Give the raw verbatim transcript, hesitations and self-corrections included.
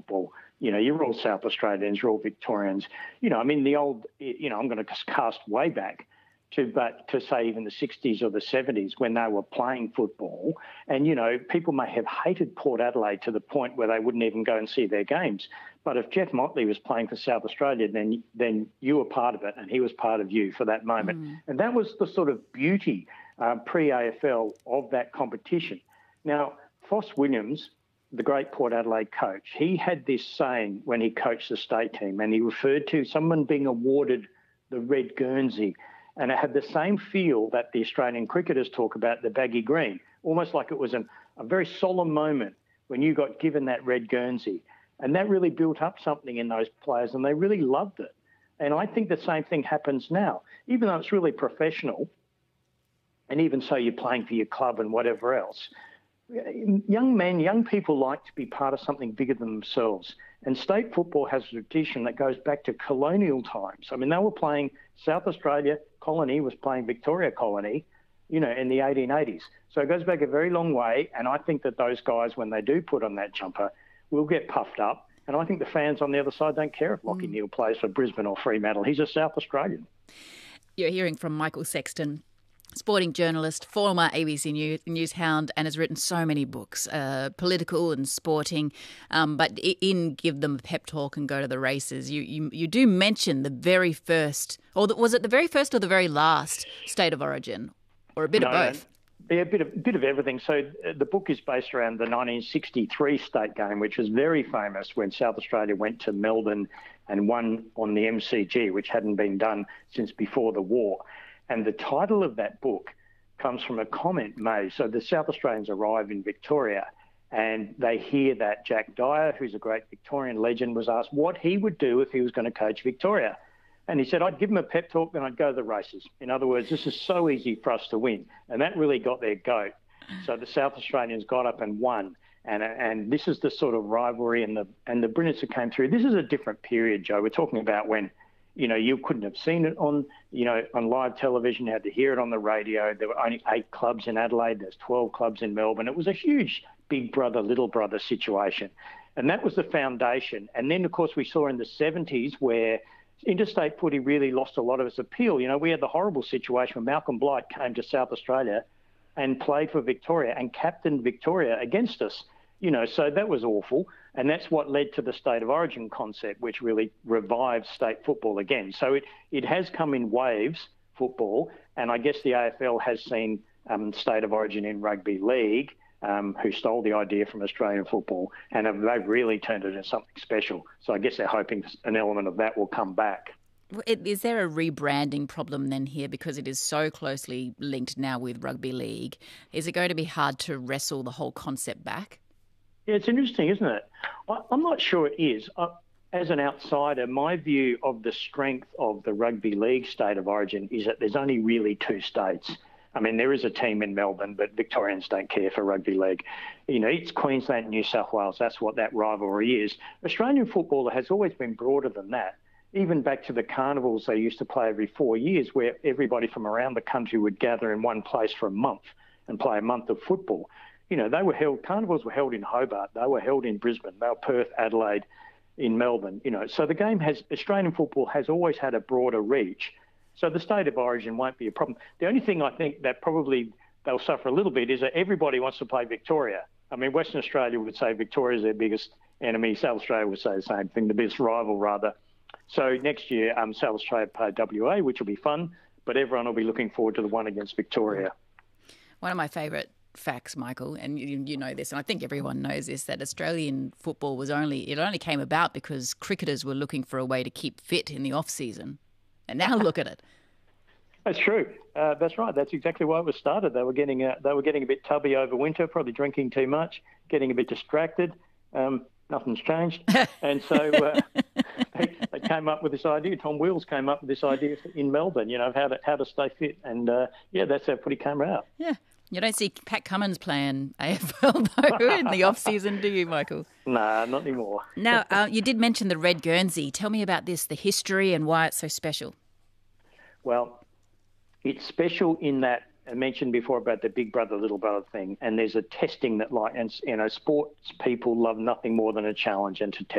football. You know, you're all South Australians, you're all Victorians. You know, I mean, the old, you know, I'm going to cast way back to, but to say even the sixties or the seventies when they were playing football. And, you know, people may have hated Port Adelaide to the point where they wouldn't even go and see their games. But if Jeff Motley was playing for South Australia, then then you were part of it and he was part of you for that moment. Mm. And that was the sort of beauty uh, pre-A F L of that competition. Now, Foss Williams, the great Port Adelaide coach, he had this saying when he coached the state team, and he referred to someone being awarded the Red Guernsey. And it had the same feel that the Australian cricketers talk about, the baggy green, almost like it was an, a very solemn moment when you got given that Red Guernsey. And that really built up something in those players, and they really loved it. And I think the same thing happens now, even though it's really professional, and even so you're playing for your club and whatever else. Young men, young people like to be part of something bigger than themselves. And state football has a tradition that goes back to colonial times. I mean, they were playing South Australia Colony was playing Victoria Colony, you know, in the eighteen eighties. So it goes back a very long way. And I think that those guys, when they do put on that jumper, will get puffed up. And I think the fans on the other side don't care if Lachie mm. Neale plays for Brisbane or Fremantle. He's a South Australian. You're hearing from Michael Sexton, sporting journalist, former A B C News, news hound, and has written so many books, uh, political and sporting. Um, but in Give Them a Pep Talk and Go to the Races, you, you, you do mention the very first, or the, was it the very first or the very last State of Origin, or a bit no, of both? No. Yeah, a bit of, bit of everything. So uh, the book is based around the nineteen sixty-three state game, which was very famous when South Australia went to Melbourne and won on the M C G, which hadn't been done since before the war. And the title of that book comes from a comment made. So the South Australians arrive in Victoria and they hear that Jack Dyer, who's a great Victorian legend, was asked what he would do if he was going to coach Victoria. And he said, I'd give him a pep talk, then I'd go to the races. In other words, this is so easy for us to win. And that really got their goat. So the South Australians got up and won. And and this is the sort of rivalry and the and the brilliance that came through. This is a different period, Joe. We're talking about when, you know, you couldn't have seen it on, you know, on live television. You had to hear it on the radio. There were only eight clubs in Adelaide. There's twelve clubs in Melbourne. It was a huge big brother, little brother situation. And that was the foundation. And then, of course, we saw in the seventies where interstate footy really lost a lot of its appeal. You know, we had the horrible situation when Malcolm Blight came to South Australia and played for Victoria and captained Victoria against us. You know, so that was awful. And that's what led to the State of Origin concept, which really revived state football again. So it, it has come in waves, football, and I guess the A F L has seen um, State of Origin in rugby league, um, who stole the idea from Australian football, and have, they've really turned it into something special. So I guess they're hoping an element of that will come back. Is there a rebranding problem then here because it is so closely linked now with rugby league? Is it going to be hard to wrestle the whole concept back? Yeah, it's interesting, isn't it? I, I'm not sure it is. I, as an outsider, my view of the strength of the rugby league State of Origin is that there's only really two states. I mean, there is a team in Melbourne, but Victorians don't care for rugby league. You know, it's Queensland and New South Wales. That's what that rivalry is. Australian football has always been broader than that. Even back to the carnivals they used to play every four years where everybody from around the country would gather in one place for a month and play a month of football. You know, they were held, carnivals were held in Hobart, they were held in Brisbane, they were Perth, Adelaide, in Melbourne, you know. So the game has, Australian football has always had a broader reach. So the State of Origin won't be a problem. The only thing I think that probably they'll suffer a little bit is that everybody wants to play Victoria. I mean, Western Australia would say Victoria's their biggest enemy. South Australia would say the same thing, the biggest rival rather. So next year, um, South Australia play W A, which will be fun, but everyone will be looking forward to the one against Victoria. One of my favourite facts, Michael, and you, you know this, and I think everyone knows this, that Australian football was only, it only came about because cricketers were looking for a way to keep fit in the off-season. And now look at it. That's true. Uh, that's right. That's exactly why it was started. They were getting uh, they were getting a bit tubby over winter, probably drinking too much, getting a bit distracted. Um, nothing's changed. And so uh, they, they came up with this idea. Tom Wheels came up with this idea in Melbourne, you know, how to how to stay fit. And, uh, yeah, that's how footy came out. Yeah. You don't see Pat Cummins playing A F L, though, in the off-season, do you, Michael? Nah, not anymore. Now, uh, you did mention the Red Guernsey. Tell me about this, the history and why it's so special. Well, it's special in that I mentioned before about the big brother, little brother thing, and there's a testing that, like, and you know, sports people love nothing more than a challenge and to test.